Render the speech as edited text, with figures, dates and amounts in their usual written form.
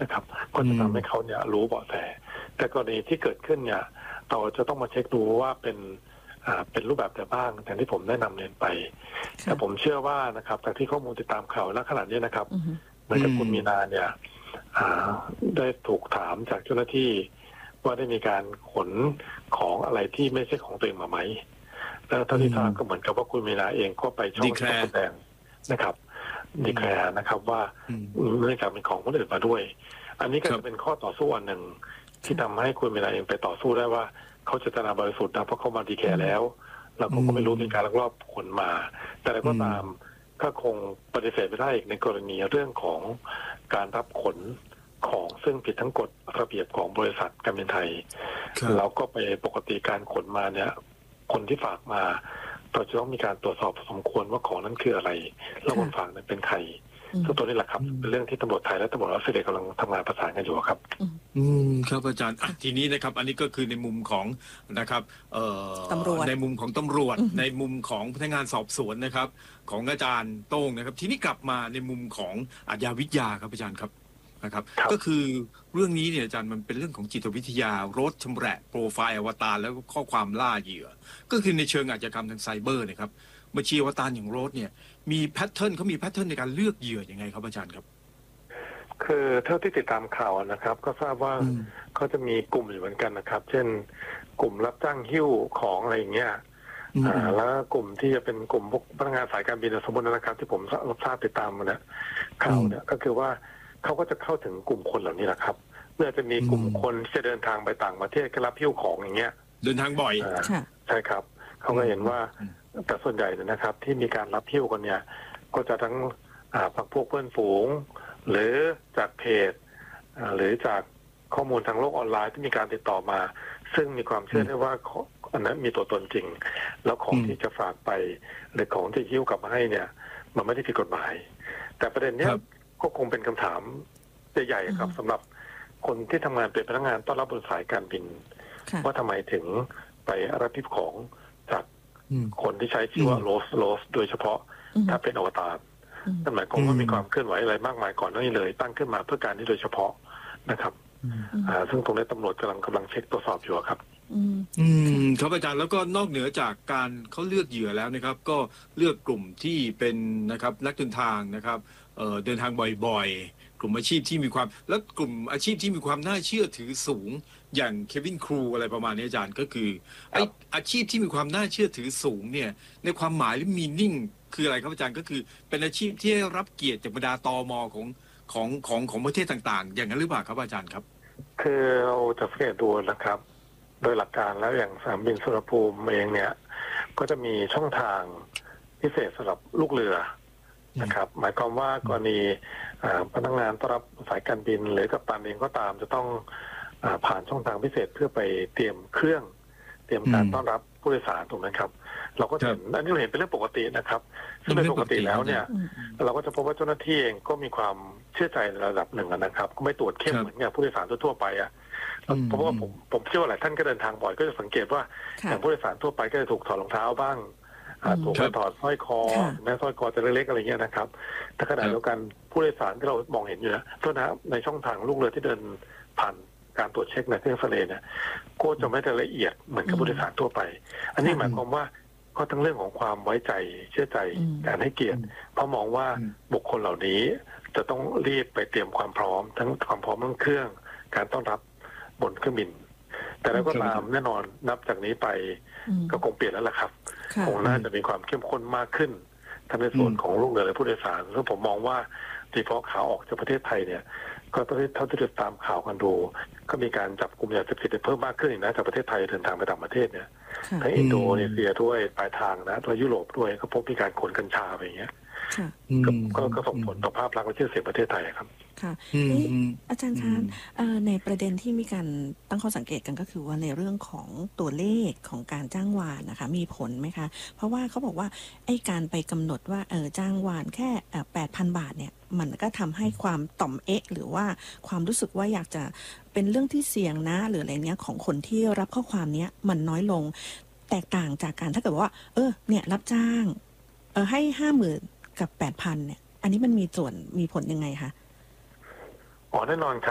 นะครับก็จะทำให้เขาเนี่ยรู้เบาะแสแต่กรณีที่เกิดขึ้นเนี่ยเราจะต้องมาเช็คดูว่าเป็นรูปแบบแต่บ้างอย่างที่ผมได้นำเรียนไปแต่ผมเชื่อว่านะครับจากที่ข้อมูลติดตามข่าวณขณะนี้นะครับเหมือนกับคุณมีนาเนี่ยได้ถูกถามจากเจ้าหน้าที่ว่าได้มีการขนของอะไรที่ไม่ใช่ของตัวเองมาไหมแล้วเท่าที่ทราบก็เหมือนกับว่าคุณมีนาเองก็ไปช่องแสดงนะครับดีแคร์นะครับว่าเนื่องจากเป็นของคนอื่นมาด้วยอันนี้ก็จะเป็นข้อต่อสู้อันหนึ่งที่ทำให้คุณมีนาเองไปต่อสู้ได้ว่าเขาเจตนาบริสุทธิ์นะเพราะเขามาดีแคร์แล้วเราก็ไม่รู้มีการลักลอบขนมาแต่อะไรก็ตามก็คงปฏิเสธไม่ได้อีกในกรณีเรื่องของการรับขนของซึ่งผิดทั้งกฎระเบียบของบริษัทการบินไทยเราก็ไปปกติการขนมาเนี่ยคนที่ฝากมาเราจะต้องมีการตรวจสอบสมควรว่าของนั้นคืออะไรแล้วคนฝากนั้นเป็นใครซึ่งตัวนี้แหละครับเป็นเรื่องที่ตำรวจไทยและตำรวจออสเตรเลียกำลังทำงานประสานกันอยู่ครับครับอาจารย์ทีนี้นะครับอันนี้ก็คือในมุมของนะครับตำรวจในมุมของตำรวจในมุมของพนักงานสอบสวนนะครับของอาจารย์โต้งนะครับทีนี้กลับมาในมุมของอาชญาวิทยาครับอาจารย์ครับนะครับก็คือเรื่องนี้เนี่ยอาจารย์มันเป็นเรื่องของจิตวิทยารถชำแหละโปรไฟล์อวตารแล้วก็ข้อความล่าเหยื่อก็คือในเชิงอาชญากรรมทางไซเบอร์นะครับบัญชีอวตารอย่างโรสเนี่ยมีแพทเทิร์นเขามีแพทเทิร์นในการเลือกเหยื่อยังไงครับอาจารย์ครับคือเท่าที่ติดตามข่าวนะครับก็ทราบว่าเขาจะมีกลุ่มอยู่เหมือนกันนะครับเช่นกลุ่มรับจ้างหิ้วของอะไรอย่างเงี้ยแล้วกลุ่มที่จะเป็นกลุ่มพวกพนักงานสายการบินสมมตินะครับที่ผมทราบติดตามมาเนี่ยข่าวเนี่ยก็คือว่าเขาก็จะเข้าถึงกลุ่มคนเหล่านี้แหละครับเมื่อจะมีกลุ่มคนที่จะเดินทางไปต่างประเทศก็รับหิ้วของอย่างเงี้ยเดินทางบ่อยใช่ครับเขาก็เห็นว่าแต่ส่วนใหญ่นะครับที่มีการรับหิ้วกันเนี่ยก็จะทั้งพักพวกเพื่อนฝูงหรือจากเพจหรือจากข้อมูลทางโลกออนไลน์ที่มีการติดต่อมาซึ่งมีความเชื่อได้ว่าอันนั้นมีตัวตนจริงแล้วของที่จะฝากไปหรือของที่หิ้วกลับมาให้เนี่ยมันไม่ได้ผิดกฎหมายแต่ประเด็นเนี้ยก็คงเป็นคำถามใหญ่ๆครับสำหรับคนที่ทำงานเป็นพนักงานต้อนรับบนสายการบินว่าทำไมถึงไปรับผิดของจากคนที่ใช้ชื่อว่าโรสโดยเฉพาะถ้าเป็นอวตารนั่นหมายความว่ามีความเคลื่อนไหวอะไรมากมายก่อนหน้านี้เลยตั้งขึ้นมาเพื่อการนี้โดยเฉพาะนะครับซึ่งตรงนี้ตำรวจกำลังเช็คตรวจสอบอยู่ครับครับอาจารย์แล้วก็นอกเหนือจากการเขาเลือกเหยื่อแล้วนะครับก็เลือกกลุ่มที่เป็นนะครับนักเดินทางนะครับเดินทางบ่อยๆกลุ่มอาชีพที่มีความและกลุ่มอาชีพที่มีความน่าเชื่อถือสูงอย่างเควินครูอะไรประมาณนี้อาจารย์ก็คือไออาชีพที่มีความน่าเชื่อถือสูงเนี่ยในความหมายหรือมีนิ่งคืออะไรครับอาจารย์ก็คือเป็นอาชีพที่ได้รับเกียรติจากบรรดาตม.ของประเทศต่างๆอย่างนั้นหรือเปล่าครับอาจารย์ครับคือเราจะสังเกตดูนะครับโดยหลักการแล้วอย่างสนามบินสุวรรณภูมิเองเนี่ยก็จะมีช่องทางพิเศษสำหรับลูกเรือนะครับหมายความว่ากรณีพนักงานต้อนรับสายการบินหรือกัปตันเองก็ตามจะต้องผ่านช่องทางพิเศษเพื่อไปเตรียมเครื่องเตรียมการต้อนรับผู้โดยสารถูกไหมครับเราก็เห็นอันนี้เราเห็นเป็นเรื่องปกตินะครับซึ่งเป็นปกติแล้วเนี่ยเราก็จะพบว่าเจ้าหน้าที่เองก็มีความเชื่อใจในระดับหนึ่งนะครับก็ไม่ตรวจเข้มเหมือนกับผู้โดยสารทั่วไปอ่ะเพราะว่าผมเชื่อว่าหลายท่านก็เดินทางบ่อยก็จะสังเกตว่าอย่างผู้โดยสารทั่วไปก็จะถูกถอดรองเท้าบ้างถูกถอดสร้อยคอแม้สร้อยคอจะเล็กๆอะไรเงี้ยนะครับแต่ขณะเดียวกันผู้โดยสารที่เรามองเห็นอยู่นะตัวนะในช่องทางลูกเรือที่เดินผ่านการตรวจเช็คในเครื่องเอ็กซเรย์เนี่ยก็จะไม่ได้ละเอียดเหมือนกับผู้โดยสารทั่วไปอันนี้หมายความว่าก็ทั้งเรื่องของความไว้ใจเชื่อใจการให้เกียรติเพราะมองว่าบุคคลเหล่านี้จะต้องรีบไปเตรียมความพร้อมทั้งความพร้อมเรื่องเครื่องการต้อนรับบนเครื่องบินแต่แล้วก็ตามแน่นอนนับจากนี้ไปก็คงเปลี่ยนแล้วล่ะครับคงน่าจะมีความเข้มข้นมากขึ้นทั้งในส่วนของลูกเรือและผู้โดยสารซึ่งผมมองว่าโดยเฉพาะขาออกจากประเทศไทยเนี่ยก็ต้องเท่าที่ติดตามข่าวกันดูก็มีการจับกลุ่มยาเสพติดเพิ่มมากขึ้นนะจากประเทศไทยเดินทางไปต่างประเทศเนี่ยทั้งอินโดนีเซียด้วยปลายทางนะตัวยุโรปด้วยก็พบมีการขนกัญชาไปอย่างเงี้ยก็ส่งผลต่อภาพลักษณ์และชื่อเสียงประเทศไทยครับค่ะนี่อาจารย์คะในประเด็นที่มีการตั้งข้อสังเกตกันก็คือว่าในเรื่องของตัวเลขของการจ้างวานนะคะมีผลไหมคะเพราะว่าเขาบอกว่าไอ้การไปกำหนดว่าจ้างวานแค่8,000 บาทเนี่ยมันก็ทำให้ความต่อมหรือว่าความรู้สึกว่าอยากจะเป็นเรื่องที่เสี่ยงนะหรืออะไรเนี้ยของคนที่รับข้อความเนี้ยมันน้อยลงแตกต่างจากการถ้าเกิดว่าเนี่ยรับจ้างให้50,000กับ8,000เนี่ยอันนี้มันมีส่วนมีผลยังไงคะแน่นอนครับ